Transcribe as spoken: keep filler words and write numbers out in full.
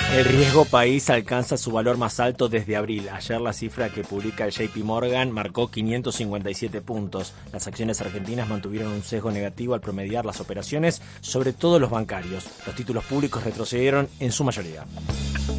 El riesgo país alcanza su valor más alto desde abril. Ayer la cifra que publica el J P Morgan marcó quinientos cincuenta y siete puntos. Las acciones argentinas mantuvieron un sesgo negativo al promediar las operaciones, sobre todo los bancarios. Los títulos públicos retrocedieron en su mayoría.